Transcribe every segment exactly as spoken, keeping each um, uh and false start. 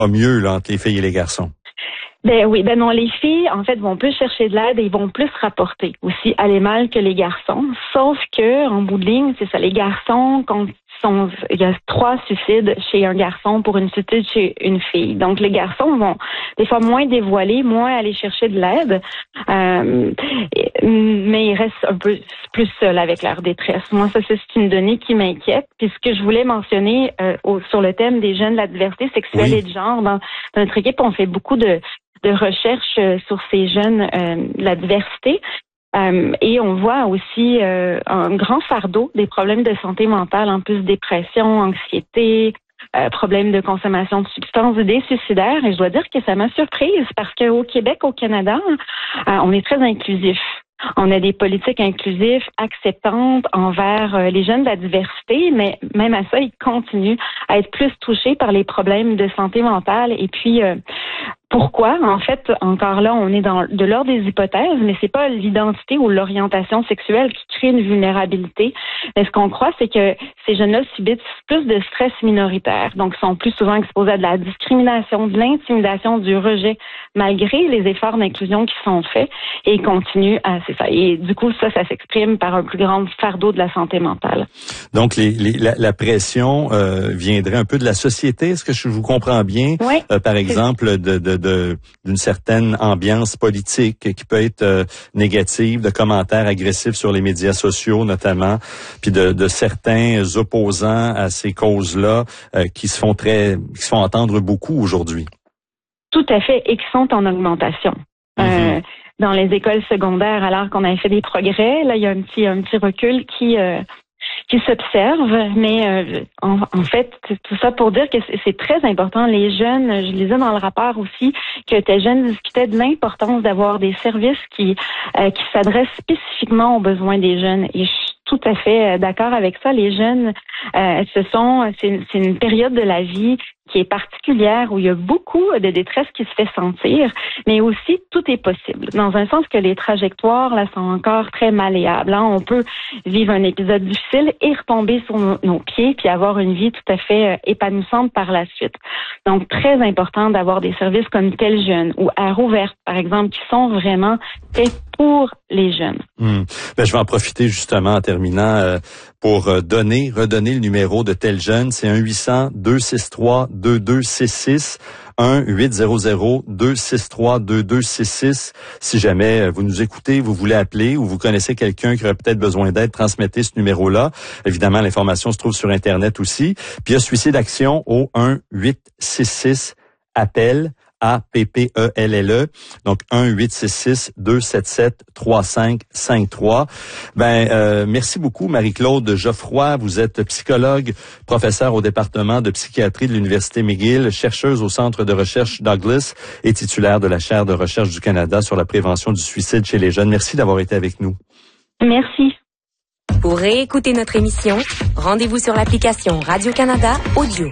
pas mieux là, entre les filles et les garçons. Ben oui, ben non, les filles, en fait, vont plus chercher de l'aide et ils vont plus rapporter aussi aller mal que les garçons. Sauf que, en bout de ligne, c'est ça, les garçons, quand sont, il y a trois suicides chez un garçon pour une suicide chez une fille. Donc, les garçons vont des fois moins dévoiler, moins aller chercher de l'aide, euh, mais ils restent un peu plus seuls avec leur détresse. Moi, ça, c'est une donnée qui m'inquiète. Puis, ce que je voulais mentionner euh, au, sur le thème des jeunes de la diversité sexuelle oui. et de genre, dans, dans notre équipe, on fait beaucoup de de recherche euh, sur ces jeunes euh, de la diversité. Euh, et on voit aussi euh, un grand fardeau des problèmes de santé mentale, en plus dépression, anxiété, euh, problèmes de consommation de substances, des suicidaires. Et je dois dire que ça m'a surprise parce qu'au Québec, au Canada, euh, on est très inclusif. On a des politiques inclusives, acceptantes envers euh, les jeunes de la diversité, mais même à ça, ils continuent à être plus touchés par les problèmes de santé mentale. Et puis, euh, pourquoi? En fait, encore là, on est dans de l'ordre des hypothèses, mais c'est pas l'identité ou l'orientation sexuelle qui crée une vulnérabilité. Mais ce qu'on croit, c'est que ces jeunes-là subissent plus de stress minoritaire, donc sont plus souvent exposés à de la discrimination, de l'intimidation, du rejet, malgré les efforts d'inclusion qui sont faits, et ils continuent à, c'est ça. Et du coup, ça, ça s'exprime par un plus grand fardeau de la santé mentale. Donc, les, les, la, la pression euh, viendrait un peu de la société, est-ce que je vous comprends bien? Oui. Euh, par exemple, de, de De, d'une certaine ambiance politique qui peut être euh, négative, de commentaires agressifs sur les médias sociaux notamment, puis de, de certains opposants à ces causes-là euh, qui se font très, qui se font entendre beaucoup aujourd'hui. Tout à fait, et qui sont en augmentation. Mm-hmm. Euh, dans les écoles secondaires, alors qu'on avait fait des progrès, là il y a un petit, un petit recul qui euh, qui s'observent, mais euh, en, en fait, tout ça pour dire que c'est très important. Les jeunes, je lisais dans le rapport aussi que tes jeunes discutaient de l'importance d'avoir des services qui euh, qui s'adressent spécifiquement aux besoins des jeunes. Et je suis tout à fait d'accord avec ça. Les jeunes, euh, ce sont, c'est une, c'est une période de la vie qui est particulière, où il y a beaucoup de détresse qui se fait sentir, mais aussi tout est possible. Dans un sens que les trajectoires là sont encore très malléables. Hein. On peut vivre un épisode difficile et retomber sur nos, nos pieds, puis avoir une vie tout à fait épanouissante par la suite. Donc, très important d'avoir des services comme Tel Jeune ou Air Ouverte, par exemple, qui sont vraiment faits pour les jeunes. Hum. Ben, je vais en profiter justement en terminant euh, pour donner, redonner le numéro de Tel Jeune. C'est un huit cents deux six trois deux deux six six, un huit zéro zéro deux six trois deux deux six six. Si jamais vous nous écoutez, vous voulez appeler ou vous connaissez quelqu'un qui aurait peut-être besoin d'aide, transmettez ce numéro-là. Évidemment, l'information se trouve sur Internet aussi. Puis il y a Suicide Action au un huit six six appel. A P P E L L E, donc un huit six six deux sept sept trois cinq cinq trois. Ben euh, merci beaucoup Marie-Claude Geoffroy, vous êtes psychologue, professeure au département de psychiatrie de l'Université McGill, chercheuse au Centre de recherche Douglas et titulaire de la chaire de recherche du Canada sur la prévention du suicide chez les jeunes. Merci d'avoir été avec nous. Merci. Pour réécouter notre émission, rendez-vous sur l'application Radio-Canada Audio.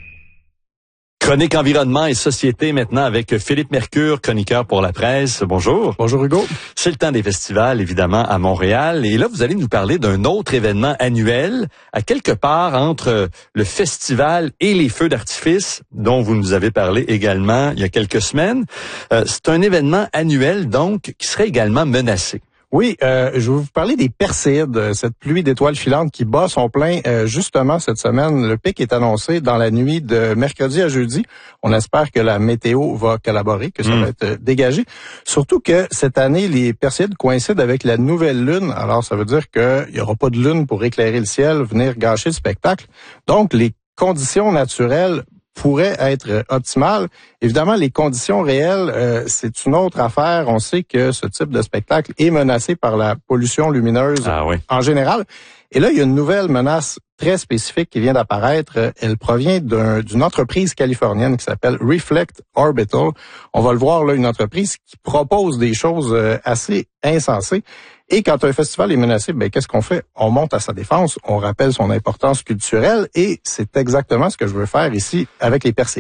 Chronique environnement et société maintenant avec Philippe Mercure, chroniqueur pour la presse. Bonjour. Bonjour Hugo. C'est le temps des festivals, évidemment, à Montréal. Et là, vous allez nous parler d'un autre événement annuel, à quelque part entre le festival et les feux d'artifice, dont vous nous avez parlé également il y a quelques semaines. Euh, c'est un événement annuel, donc, qui serait également menacé. Oui, euh, je vais vous parler des Perséides, cette pluie d'étoiles filantes qui bat son plein euh, justement cette semaine. Le pic est annoncé dans la nuit de mercredi à jeudi. On espère que la météo va collaborer, que ça mmh. va être dégagé. Surtout que cette année, les Perséides coïncident avec la nouvelle lune. Alors, ça veut dire qu'il n'y aura pas de lune pour éclairer le ciel, venir gâcher le spectacle. Donc, les conditions naturelles pourrait être optimale. Évidemment, les conditions réelles, euh, c'est une autre affaire. On sait que ce type de spectacle est menacé par la pollution lumineuse ah oui. en général. Et là, il y a une nouvelle menace très spécifique qui vient d'apparaître. Elle provient d'un, d'une entreprise californienne qui s'appelle Reflect Orbital. On va le voir, là, une entreprise qui propose des choses assez insensées. Et quand un festival est menacé, ben qu'est-ce qu'on fait? On monte à sa défense, on rappelle son importance culturelle et c'est exactement ce que je veux faire ici avec les Perséides.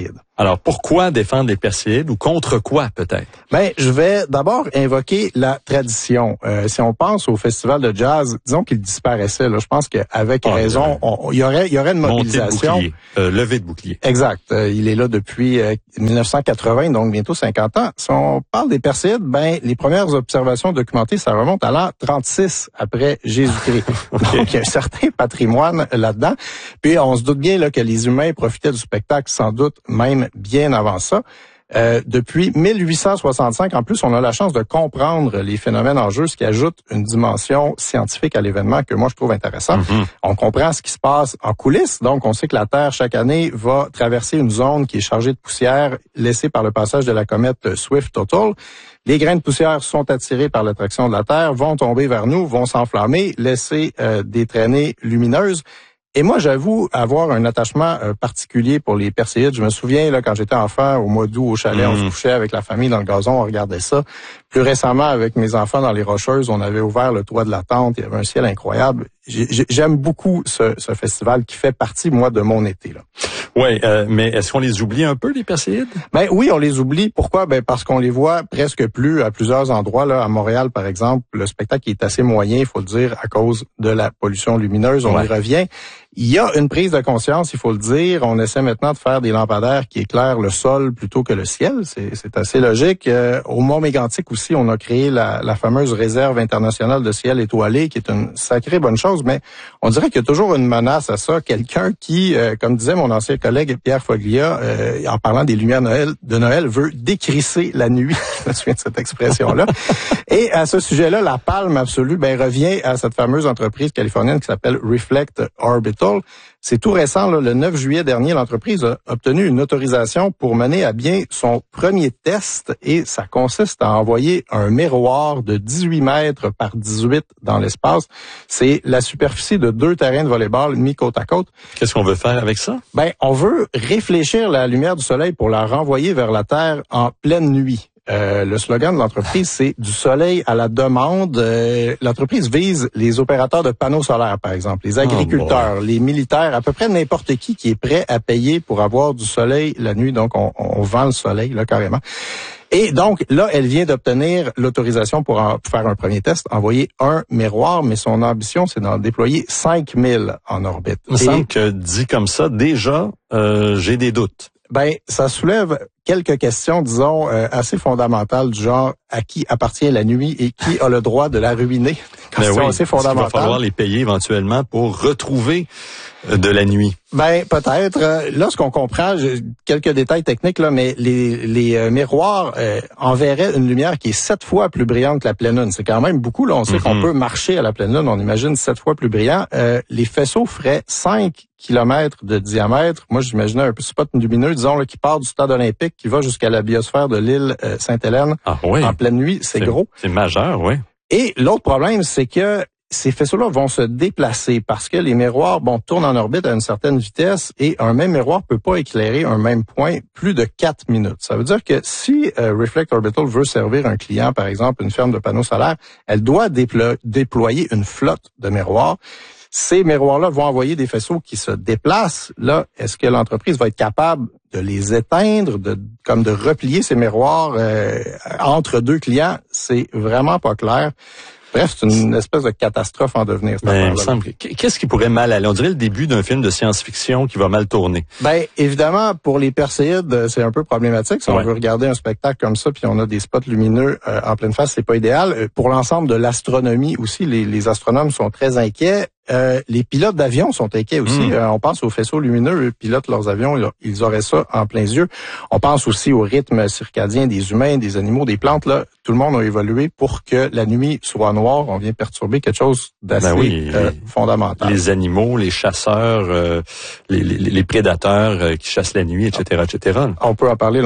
Alors, pourquoi défendre les Perséides ou contre quoi, peut-être? Ben, je vais d'abord invoquer la tradition. Euh, si on pense au festival de jazz, disons qu'il disparaissait. Là, je pense qu'avec oh, raison, il y aurait, il y aurait une mobilisation. Montée de bouclier, euh, levée de bouclier. Exact. Euh, il est là depuis euh, mille neuf cent quatre-vingts, donc bientôt cinquante ans. Si on parle des Perséides, ben, les premières observations documentées, ça remonte à l'an trente-six après Jésus-Christ. Okay. Donc, il y a un certain patrimoine là-dedans. Puis, on se doute bien là que les humains profitaient du spectacle, sans doute même bien avant ça. Euh, depuis mille huit cent soixante-cinq, en plus, on a la chance de comprendre les phénomènes en jeu, ce qui ajoute une dimension scientifique à l'événement que moi, je trouve intéressant. Mm-hmm. On comprend ce qui se passe en coulisses. Donc, on sait que la Terre, chaque année, va traverser une zone qui est chargée de poussière laissée par le passage de la comète Swift-Total. Les grains de poussière sont attirés par l'attraction de la Terre, vont tomber vers nous, vont s'enflammer, laisser euh, des traînées lumineuses. Et moi, j'avoue avoir un attachement euh, particulier pour les Perséides. Je me souviens, là, quand j'étais enfant, au mois d'août, au chalet, mmh. on se couchait avec la famille dans le gazon, on regardait ça. Plus récemment, avec mes enfants dans les Rocheuses, on avait ouvert le toit de la tente, il y avait un ciel incroyable. J'ai, j'aime beaucoup ce, ce festival qui fait partie, moi, de mon été, là. Oui, euh, mais est-ce qu'on les oublie un peu, les Perséides? Ben oui, on les oublie. Pourquoi? Ben parce qu'on les voit presque plus à plusieurs endroits. Là, à Montréal, par exemple, le spectacle est assez moyen, il faut le dire, à cause de la pollution lumineuse. On ouais. y revient. Il y a une prise de conscience, il faut le dire. On essaie maintenant de faire des lampadaires qui éclairent le sol plutôt que le ciel. C'est, c'est assez logique. Euh, au Mont-Mégantic aussi, on a créé la, la fameuse réserve internationale de ciel étoilé, qui est une sacrée bonne chose, mais on dirait qu'il y a toujours une menace à ça. Quelqu'un qui, euh, comme disait mon ancien collègue Pierre Foglia, euh, en parlant des lumières Noël, de Noël, veut décrisser la nuit. Je me souviens de cette expression-là. Et à ce sujet-là, la palme absolue ben, revient à cette fameuse entreprise californienne qui s'appelle Reflect Orbital. C'est tout récent, là, le neuf juillet dernier, l'entreprise a obtenu une autorisation pour mener à bien son premier test et ça consiste à envoyer un miroir de dix-huit mètres par dix-huit dans l'espace. C'est la superficie de deux terrains de volley-ball mis côte à côte. Qu'est-ce qu'on veut faire avec ça? Ben, on veut réfléchir la lumière du soleil pour la renvoyer vers la Terre en pleine nuit. Euh, le slogan de l'entreprise, c'est « Du soleil à la demande euh, ». L'entreprise vise les opérateurs de panneaux solaires, par exemple, les agriculteurs, oh les militaires, à peu près n'importe qui qui est prêt à payer pour avoir du soleil la nuit. Donc, on, on vend le soleil, là, carrément. Et donc, là, elle vient d'obtenir l'autorisation pour, en, pour faire un premier test, envoyer un miroir, mais son ambition, c'est d'en déployer cinq mille en orbite. Il me semble que, dit comme ça, déjà, euh, j'ai des doutes. Ben, ça soulève quelques questions, disons, euh, assez fondamentales du genre à qui appartient la nuit et qui a le droit de la ruiner. Question oui, assez fondamentale. Il va falloir les payer éventuellement pour retrouver de la nuit. Ben peut-être. Là, ce qu'on comprend, quelques détails techniques là, mais les, les euh, miroirs euh, enverraient une lumière qui est sept fois plus brillante que la pleine lune. C'est quand même beaucoup. Là, on sait mm-hmm. qu'on peut marcher à la pleine lune. On imagine sept fois plus brillant. Euh, les faisceaux feraient cinq kilomètres de diamètre. Moi, j'imaginais un spot lumineux, disons, là, qui part du stade olympique, qui va jusqu'à la biosphère de l'île euh, Sainte-Hélène ah, oui. en pleine nuit. C'est, c'est gros. C'est majeur, oui. Et l'autre problème, c'est que ces faisceaux-là vont se déplacer parce que les miroirs, bon, tournent en orbite à une certaine vitesse et un même miroir peut pas éclairer un même point plus de quatre minutes. Ça veut dire que si euh, Reflect Orbital veut servir un client, par exemple, une ferme de panneaux solaires, elle doit déplo- déployer une flotte de miroirs. Ces miroirs-là vont envoyer des faisceaux qui se déplacent. Là, est-ce que l'entreprise va être capable de les éteindre, de comme de replier ces miroirs euh, entre deux clients? C'est vraiment pas clair. Bref, c'est une espèce de catastrophe en devenir. Mais il me semble, qu'est-ce qui pourrait mal aller? On dirait le début d'un film de science-fiction qui va mal tourner. Ben, évidemment, pour les Perséides, c'est un peu problématique. Si ouais. on veut regarder un spectacle comme ça, puis on a des spots lumineux euh, en pleine face, c'est pas idéal. Pour l'ensemble de l'astronomie aussi, les, les astronomes sont très inquiets. Euh, les pilotes d'avions sont inquiets aussi. Mmh. Euh, on pense aux faisceaux lumineux. Eux pilotent leurs avions, ils auraient ça en plein yeux. On pense aussi au rythme circadien des humains, des animaux, des plantes. Là, tout le monde a évolué pour que la nuit soit noire. On vient perturber quelque chose d'assez ben oui, euh, les, fondamental. Les animaux, les chasseurs, euh, les, les, les prédateurs euh, qui chassent la nuit, et cetera, et cetera. On peut en parler longtemps.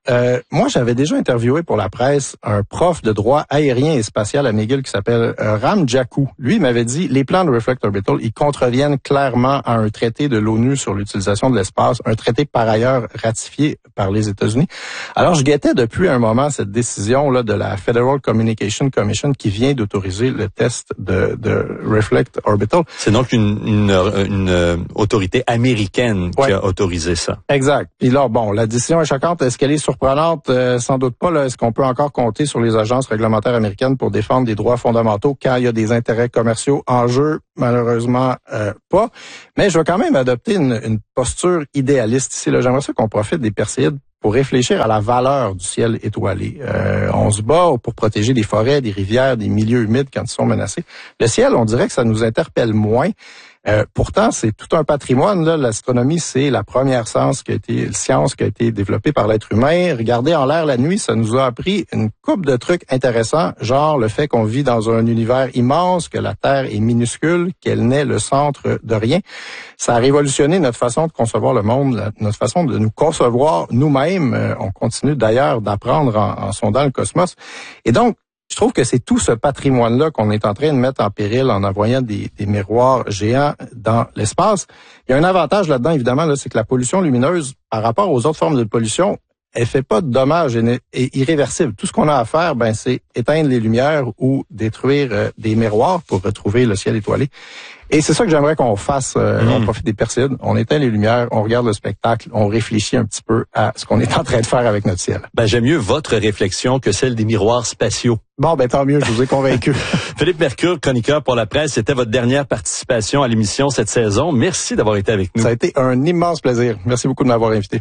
Euh, moi, j'avais déjà interviewé pour la presse un prof de droit aérien et spatial à McGill qui s'appelle euh, Ram Jakou. Lui, il m'avait dit, les plans de Reflect Orbital, ils contreviennent clairement à un traité de l'ONU sur l'utilisation de l'espace, un traité par ailleurs ratifié par les États-Unis. Alors, je guettais depuis un moment cette décision là de la Federal Communication Commission qui vient d'autoriser le test de, de Reflect Orbital. C'est donc une, une, une, une autorité américaine ouais. qui a autorisé ça. Exact. Puis là, bon, la décision est choquante. Est-ce qu'elle est surprenante? Euh, sans doute pas. Là. Est-ce qu'on peut encore compter sur les agences réglementaires américaines pour défendre des droits fondamentaux quand il y a des intérêts commerciaux en jeu? Malheureusement, euh, pas. Mais je vais quand même adopter une, une posture idéaliste ici. Là. J'aimerais ça qu'on profite des Perséides pour réfléchir à la valeur du ciel étoilé. Euh, on se bat pour protéger des forêts, des rivières, des milieux humides quand ils sont menacés. Le ciel, on dirait que ça nous interpelle moins. Euh, pourtant, c'est tout un patrimoine. Là. L'astronomie, c'est la première science qui a été, science qui a été développée par l'être humain. Regarder en l'air la nuit, ça nous a appris une couple de trucs intéressants, genre le fait qu'on vit dans un univers immense, que la Terre est minuscule, qu'elle n'est le centre de rien. Ça a révolutionné notre façon de concevoir le monde, notre façon de nous concevoir nous-mêmes. Euh, on continue d'ailleurs d'apprendre en, en sondant le cosmos. Et donc, je trouve que c'est tout ce patrimoine-là qu'on est en train de mettre en péril en envoyant des, des miroirs géants dans l'espace. Il y a un avantage là-dedans, évidemment, là, c'est que la pollution lumineuse, par rapport aux autres formes de pollution, elle fait pas de dommages et est irréversible. Tout ce qu'on a à faire, ben, c'est éteindre les lumières ou détruire euh, des miroirs pour retrouver le ciel étoilé. Et c'est ça que j'aimerais qu'on fasse. Euh, mmh. On profite des Perséides, on éteint les lumières, on regarde le spectacle, on réfléchit un petit peu à ce qu'on est en train de faire avec notre ciel. Ben, j'aime mieux votre réflexion que celle des miroirs spatiaux. Bon, ben tant mieux, je vous ai convaincu. Philippe Mercure, chroniqueur pour la presse, c'était votre dernière participation à l'émission cette saison. Merci d'avoir été avec nous. Ça a été un immense plaisir. Merci beaucoup de m'avoir invité.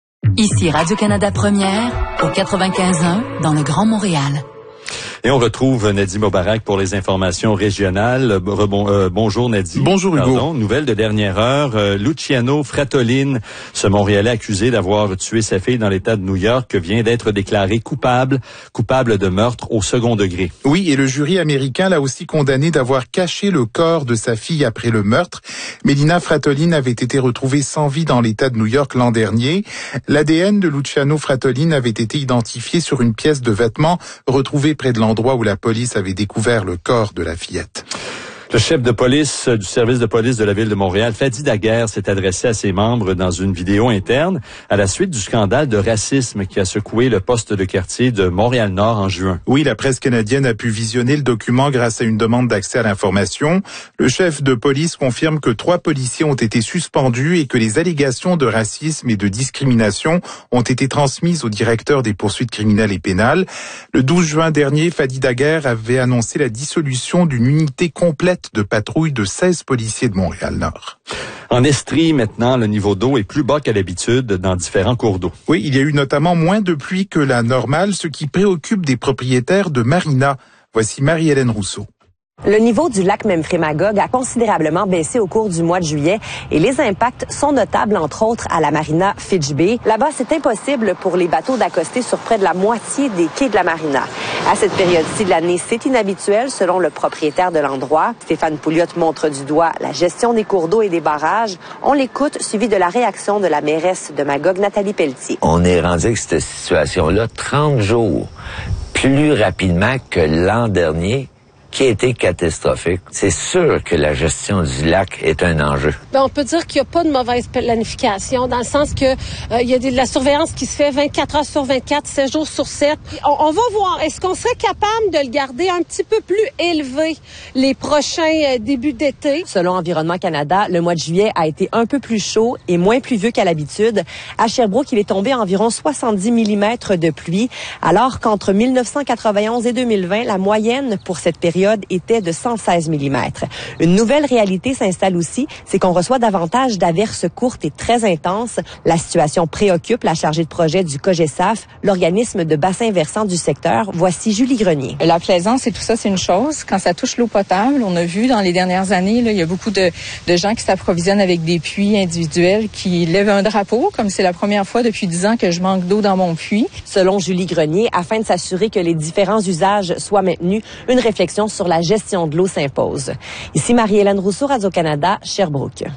Ici Radio-Canada Première, au quatre-vingt-quinze un, dans le Grand Montréal. Et on retrouve Nadim Mobarak pour les informations régionales. Rebon, euh, bonjour Nadim. Bonjour Hugo. Pardon, nouvelle de dernière heure. Euh, Luciano Fratolin, ce Montréalais accusé d'avoir tué sa fille dans l'État de New York, vient d'être déclaré coupable, coupable de meurtre au second degré. Oui, et le jury américain l'a aussi condamné d'avoir caché le corps de sa fille après le meurtre. Melina Fratolin avait été retrouvée sans vie dans l'État de New York l'an dernier. L'A D N de Luciano Fratolin avait été identifié sur une pièce de vêtement retrouvée près de l'endroit où la police avait découvert le corps de la fillette. Le chef de police du service de police de la ville de Montréal, Fadi Daguerre, s'est adressé à ses membres dans une vidéo interne à la suite du scandale de racisme qui a secoué le poste de quartier de Montréal-Nord en juin. Oui, la presse canadienne a pu visionner le document grâce à une demande d'accès à l'information. Le chef de police confirme que trois policiers ont été suspendus et que les allégations de racisme et de discrimination ont été transmises au directeur des poursuites criminelles et pénales. Le douze juin dernier, Fadi Daguerre avait annoncé la dissolution d'une unité complète de patrouille de seize policiers de Montréal-Nord. En Estrie, maintenant, le niveau d'eau est plus bas qu'à l'habitude dans différents cours d'eau. Oui, il y a eu notamment moins de pluie que la normale, ce qui préoccupe des propriétaires de marinas. Voici Marie-Hélène Rousseau. Le niveau du lac Memphremagog a considérablement baissé au cours du mois de juillet et les impacts sont notables, entre autres, à la marina Fitch Bay. Là-bas, c'est impossible pour les bateaux d'accoster sur près de la moitié des quais de la marina. À cette période-ci de l'année, c'est inhabituel, selon le propriétaire de l'endroit. Stéphane Pouliot montre du doigt la gestion des cours d'eau et des barrages. On l'écoute, suivi de la réaction de la mairesse de Magog, Nathalie Pelletier. On est rendu avec cette situation-là trente jours plus rapidement que l'an dernier, qui a été catastrophique. C'est sûr que la gestion du lac est un enjeu. Ben, on peut dire qu'il n'y a pas de mauvaise planification, dans le sens que euh, il y a de la surveillance qui se fait vingt-quatre heures sur vingt-quatre, sept jours sur sept. On, on va voir, est-ce qu'on serait capable de le garder un petit peu plus élevé les prochains euh, débuts d'été? Selon Environnement Canada, le mois de juillet a été un peu plus chaud et moins pluvieux qu'à l'habitude. À Sherbrooke, il est tombé environ soixante-dix millimètres de pluie, alors qu'entre mille neuf cent quatre-vingt-onze et deux mille vingt, la moyenne pour cette période était de cent seize millimètres. Une nouvelle réalité s'installe aussi, c'est qu'on reçoit davantage d'averses courtes et très intenses. La situation préoccupe la chargée de projet du COGESAF, l'organisme de bassin versant du secteur. Voici Julie Grenier. La plaisance et tout ça, c'est une chose. Quand ça touche l'eau potable, on a vu dans les dernières années, là, il y a beaucoup de, de gens qui s'approvisionnent avec des puits individuels qui lèvent un drapeau, comme c'est la première fois depuis dix ans que je manque d'eau dans mon puits. Selon Julie Grenier, afin de s'assurer que les différents usages soient maintenus, une réflexion sur la gestion de l'eau s'impose. Ici Marie-Hélène Rousseau, Radio-Canada, Sherbrooke.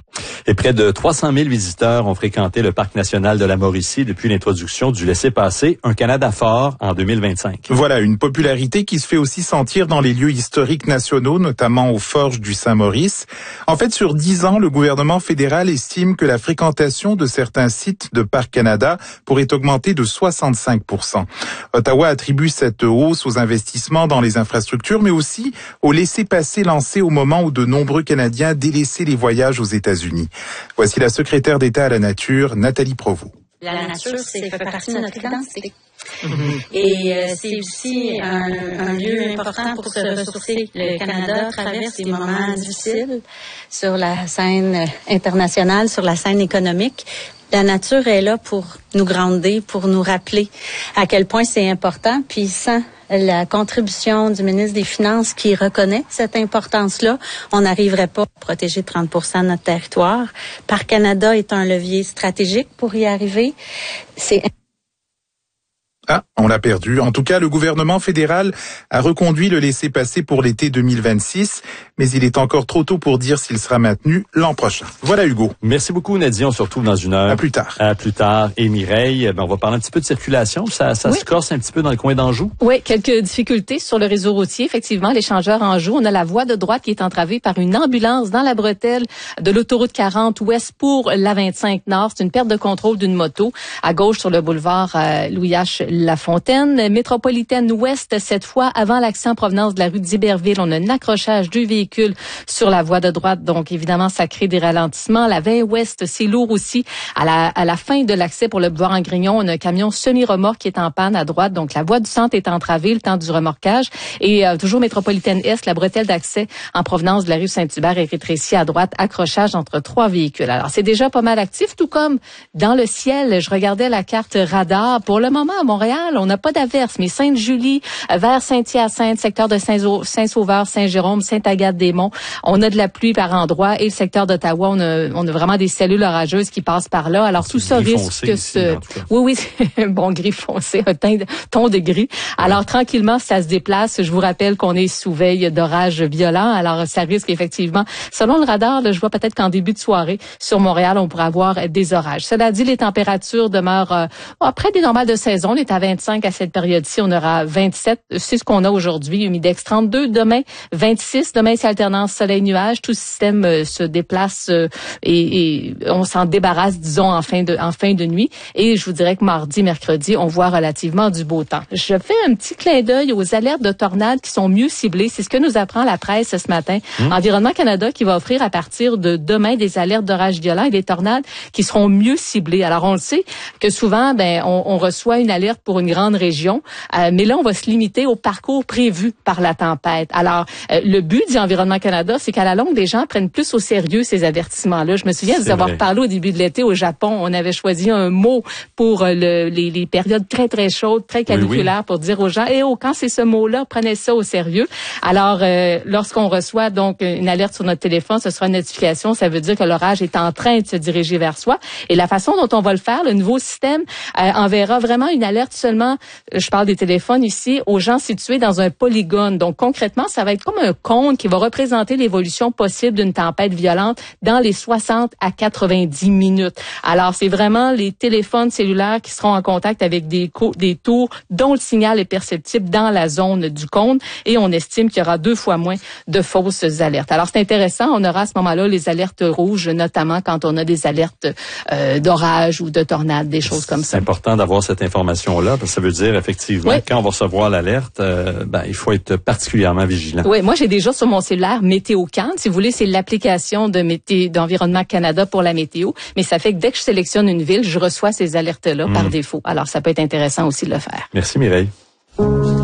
Et près de trois cent mille visiteurs ont fréquenté le Parc national de la Mauricie depuis l'introduction du laissez-passer Un Canada fort en deux mille vingt-cinq. Voilà, une popularité qui se fait aussi sentir dans les lieux historiques nationaux, notamment aux Forges du Saint-Maurice. En fait, sur dix ans, le gouvernement fédéral estime que la fréquentation de certains sites de Parc Canada pourrait augmenter de soixante-cinq pour cent. Ottawa attribue cette hausse aux investissements dans les infrastructures, mais aussi au laissez-passer lancé au moment où de nombreux Canadiens délaissaient les voyages aux États-Unis. Voici la secrétaire d'État à la Nature, Nathalie Provost. La nature, c'est fait partie de notre identité. Et euh, c'est aussi un, un lieu important pour se ressourcer. Le Canada traverse des moments difficiles sur la scène internationale, sur la scène économique. La nature est là pour nous grounder, pour nous rappeler à quel point c'est important. Puis sans la contribution du ministre des Finances qui reconnaît cette importance-là, on n'arriverait pas à protéger trente pour cent de notre territoire. Parc Canada est un levier stratégique pour y arriver. C'est Ah, on l'a perdu. En tout cas, le gouvernement fédéral a reconduit le laissez-passer pour l'été deux mille vingt-six, mais il est encore trop tôt pour dire s'il sera maintenu l'an prochain. Voilà, Hugo. Merci beaucoup, Nadia. On se retrouve dans une heure. À plus tard. À plus tard. Et Mireille, ben, on va parler un petit peu de circulation. Ça, ça oui. se corse un petit peu dans le coin d'Anjou. Oui, quelques difficultés sur le réseau routier. Effectivement, l'échangeur Anjou, on a la voie de droite qui est entravée par une ambulance dans la bretelle de l'autoroute quarante ouest pour la vingt-cinq nord. C'est une perte de contrôle d'une moto. À gauche, sur le boulevard euh, Louis H. Lafontaine, métropolitaine ouest, cette fois avant l'accès en provenance de la rue d'Iberville. On a un accrochage du véhicule sur la voie de droite, donc évidemment ça crée des ralentissements. La vingt ouest, c'est lourd aussi. À la, à la fin de l'accès pour le boulevard en Grignon, on a un camion semi-remorque qui est en panne à droite, donc la voie du centre est entravée le temps du remorquage. Et euh, toujours métropolitaine est, la bretelle d'accès en provenance de la rue Saint-Hubert est rétrécie à droite, accrochage entre trois véhicules. Alors c'est déjà pas mal actif, tout comme dans le ciel. Je regardais la carte radar. Pour le moment, à Montréal, on n'a pas d'averse, mais Sainte-Julie, vers Saint-Hyacinthe, secteur de Saint-Sauveur, Saint-Jérôme, Sainte-Agathe-des-Monts, on a de la pluie par endroits, et le secteur d'Ottawa, on a, on a vraiment des cellules orageuses qui passent par là. Alors tout ça risque que ce... Oui, oui, bon, gris foncé, un teint, ton de gris. Alors tranquillement, ça se déplace. Je vous rappelle qu'on est sous veille d'orages violents. Alors ça risque effectivement, selon le radar, là, je vois peut-être qu'en début de soirée, sur Montréal, on pourrait avoir des orages. Cela dit, les températures demeurent euh, après des normales de saison. On est à vingt-cinq à cette période-ci, on aura vingt-sept. C'est ce qu'on a aujourd'hui, humidex trente-deux. Demain, vingt-six. Demain, c'est alternance soleil-nuage. Tout système euh, se déplace euh, et, et on s'en débarrasse, disons, en fin de en fin de nuit. Et je vous dirais que mardi, mercredi, on voit relativement du beau temps. Je fais un petit clin d'œil aux alertes de tornades qui sont mieux ciblées. C'est ce que nous apprend la presse ce matin. Mmh. Environnement Canada qui va offrir à partir de demain des alertes d'orages violents et des tornades qui seront mieux ciblées. Alors, on le sait que souvent, ben, on, on reçoit une alerte pour une grande région, euh, mais là, on va se limiter au parcours prévu par la tempête. Alors, euh, le but du Environnement Canada, c'est qu'à la longue, les gens prennent plus au sérieux ces avertissements-là. Je me souviens de vous avoir parlé au début de l'été au Japon. On avait choisi un mot pour euh, le, les, les périodes très, très chaudes, très caniculaires, oui, oui. pour dire aux gens, eh oh, quand c'est ce mot-là, prenez ça au sérieux. Alors, euh, lorsqu'on reçoit donc une alerte sur notre téléphone, ce sera une notification. Ça veut dire que l'orage est en train de se diriger vers soi. Et la façon dont on va le faire, le nouveau système euh, enverra vraiment une alerte seulement, je parle des téléphones ici, aux gens situés dans un polygone. Donc, concrètement, ça va être comme un cône qui va représenter l'évolution possible d'une tempête violente dans les soixante à quatre-vingt-dix minutes. Alors, c'est vraiment les téléphones cellulaires qui seront en contact avec des, co- des tours dont le signal est perceptible dans la zone du cône et on estime qu'il y aura deux fois moins de fausses alertes. Alors, c'est intéressant. On aura à ce moment-là les alertes rouges, notamment quand on a des alertes euh, d'orage ou de tornades, des choses comme ça. C'est important d'avoir cette information-là parce que ça veut dire effectivement oui. quand on va recevoir l'alerte, euh, ben il faut être particulièrement vigilant. Oui, moi j'ai déjà sur mon cellulaire Météo-Can. Si vous voulez, c'est l'application de mété- d'Environnement Canada pour la météo, mais ça fait que dès que je sélectionne une ville, je reçois ces alertes-là mmh. par défaut. Alors ça peut être intéressant aussi de le faire. Merci Mireille.